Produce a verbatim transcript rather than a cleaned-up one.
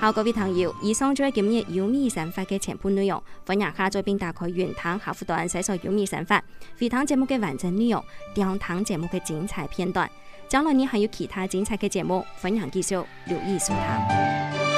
好，各位朋友，以上就係今日有米生活嘅全部內容。歡迎下載並打開雲塘客戶端，搜索有米生活，回聽節目嘅完整內容，聽聽節目嘅精彩片段。將來你還有其他精彩嘅節目，歡迎繼續留意收聽。